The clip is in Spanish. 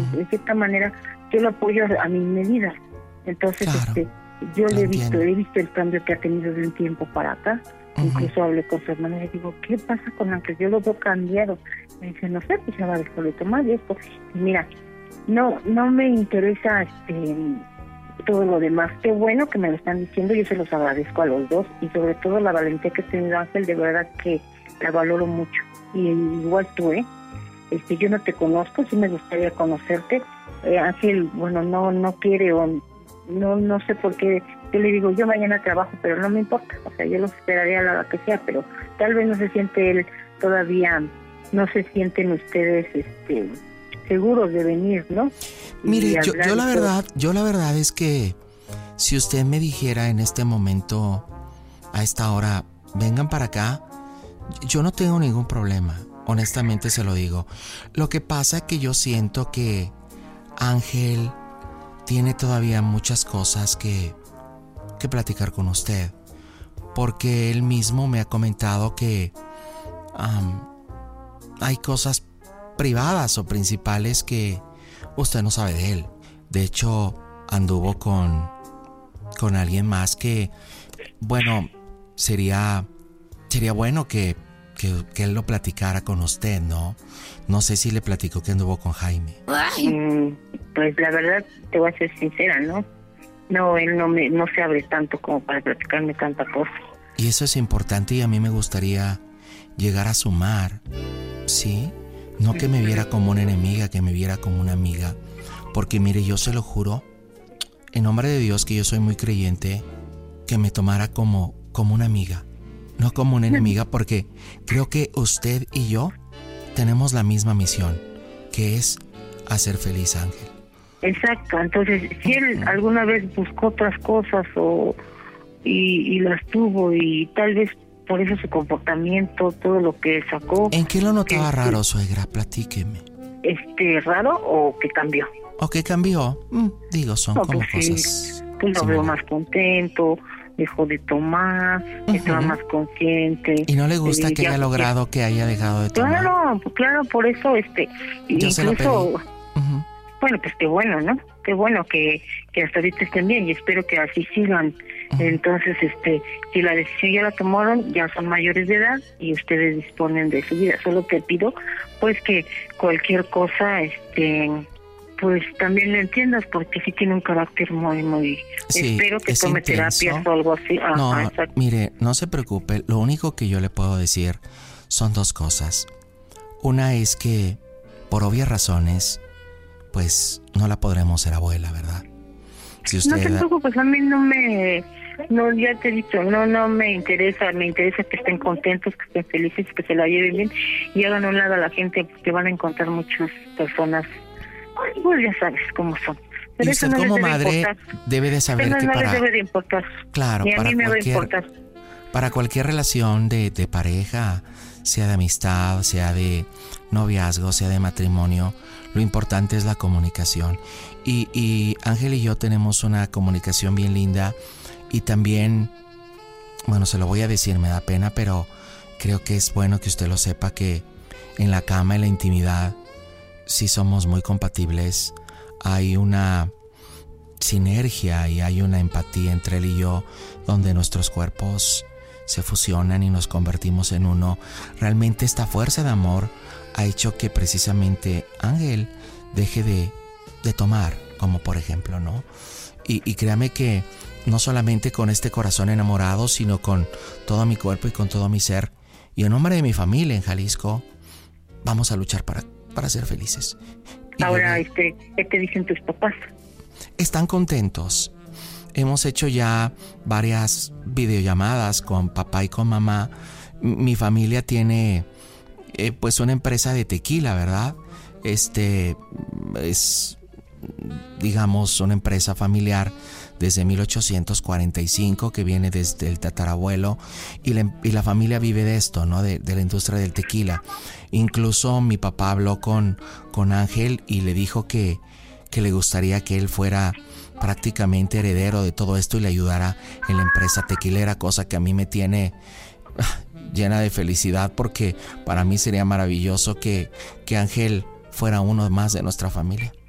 de cierta manera yo lo apoyo a mi medida. Entonces, claro, yo le he visto el cambio que ha tenido de un tiempo para acá. Incluso hablé con su hermana y le digo, ¿qué pasa con Ángel? Yo lo veo cambiado. Me dice, no sé, pues ya va a dejar de tomar y esto. Y mira, no me interesa todo lo demás. Qué bueno que me lo están diciendo, yo se los agradezco a los dos, y sobre todo la valentía que ha tenido Ángel, de verdad que la valoro mucho. Y igual tú, yo no te conozco, sí me gustaría conocerte. Ángel, bueno, no quiere o no sé por qué. Yo le digo, yo mañana trabajo, pero no me importa, o sea, yo lo esperaré a la hora que sea, pero tal vez no se siente él todavía, no se sienten ustedes seguros de venir, ¿no? Mire, yo la verdad es que si usted me dijera en este momento, a esta hora, vengan para acá, yo no tengo ningún problema, honestamente se lo digo. Lo que pasa es que yo siento que Ángel tiene todavía muchas cosas que platicar con usted, porque él mismo me ha comentado que hay cosas privadas o principales que usted no sabe de él. De hecho, anduvo con alguien más que, bueno, sería bueno que él lo platicara con usted, ¿no? No sé si le platicó que anduvo con Jaime. Pues la verdad, te voy a ser sincera, ¿no? No, él no se abre tanto como para platicarme tanta cosa. Y eso es importante, y a mí me gustaría llegar a sumar, ¿sí? No que me viera como una enemiga, que me viera como una amiga. Porque mire, yo se lo juro, en nombre de Dios, que yo soy muy creyente, que me tomara como una amiga, no como una enemiga, porque creo que usted y yo tenemos la misma misión, que es hacer feliz a Ángel. Exacto, entonces si él alguna vez buscó otras cosas y las tuvo, y tal vez por eso su comportamiento, todo lo que sacó. ¿En qué lo notaba raro, suegra? Platíqueme. ¿Raro o que cambió? ¿O que cambió? Digo, son como pues cosas... Pues lo veo más contento, dejó de tomar, estaba más consciente. ¿Y no le gusta que haya logrado que haya dejado de tomar? Claro, por eso, yo incluso... se lo pedí. Bueno, pues qué bueno, ¿no? Qué bueno que hasta ahorita estén bien, y espero que así sigan. Entonces, si la decisión ya la tomaron, ya son mayores de edad y ustedes disponen de su vida. Solo te pido, pues, que cualquier cosa, pues también lo entiendas, porque sí tiene un carácter muy... Sí, espero que tome terapias o algo así. No, mire, no se preocupe. Lo único que yo le puedo decir son dos cosas. Una es que, por obvias razones, pues no la podremos ser abuela, ¿verdad? Si usted... No te preocupes, a mí no, ya te he dicho, no me interesa que estén contentos, que estén felices, que se la lleven bien, y hagan a un lado a la gente, porque van a encontrar muchas personas, pues ya sabes cómo son. Pero y usted no como madre debe de saber que no para... les debe de importar. Claro, ni a mí me va a importar. Para cualquier relación de pareja, sea de amistad, sea de noviazgo, sea de matrimonio, lo importante es la comunicación. Y Ángel y yo tenemos una comunicación bien linda, y también, bueno, se lo voy a decir, me da pena, pero creo que es bueno que usted lo sepa, que en la cama, en la intimidad, sí somos muy compatibles. Hay una sinergia y hay una empatía entre él y yo, donde nuestros cuerpos se fusionan y nos convertimos en uno. Realmente esta fuerza de amor ha hecho que precisamente Ángel deje de tomar, como por ejemplo, ¿no? Y créame que no solamente con este corazón enamorado, sino con todo mi cuerpo y con todo mi ser, y en nombre de mi familia en Jalisco, vamos a luchar para ser felices. Y ahora, ¿qué te dicen tus papás? Están contentos. Hemos hecho ya varias videollamadas con papá y con mamá. Mi familia tiene pues una empresa de tequila, ¿verdad? Es, digamos, una empresa familiar desde 1845, que viene desde el tatarabuelo, y la familia vive de esto, ¿no? De la industria del tequila. Incluso mi papá habló con Ángel y le dijo que le gustaría que él fuera prácticamente heredero de todo esto y le ayudara en la empresa tequilera, cosa que a mí me tiene llena de felicidad, porque para mí sería maravilloso que Ángel fuera uno más de nuestra familia.